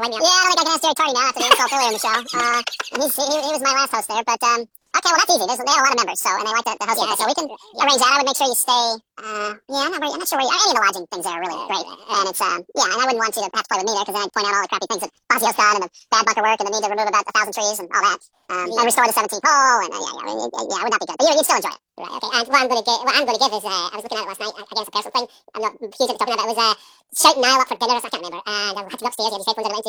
blame you. Yeah, I don't think I can ask Jerry Tardy now after the insult earlier in the show. And he was my last host there, but okay, well that's easy. They have a lot of members, and they like the host, so we can arrange that. I would make sure you stay. Yeah, I'm not sure where any of the lodging things there are really great, and it's and I wouldn't want you to have to play with me there because then I'd point out all the crappy things that Basios done and the bad bunker work and the need to remove about 1,000 trees and all that, and restore the 17th hole, and it would not be good. But you'd still enjoy it. Right, okay. And what I'm going to give is, I was looking at it last night, I guess a personal thing. I'm not huge into talking about it. It was, Shout Niall up for dinner, I can't remember. And I had to go upstairs, he had his headphones in,